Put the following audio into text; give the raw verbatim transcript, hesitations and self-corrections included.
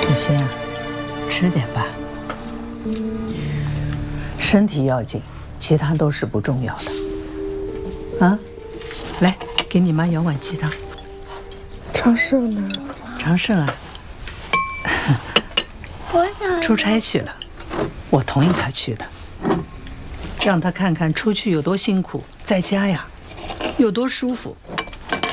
可心啊，吃点吧，身体要紧，其他都是不重要的。啊，来，给你妈舀碗鸡汤。 长胜呢？ 长胜啊， 我想出差去了，我同意他去的，让他看看出去有多辛苦，在家呀有多舒服。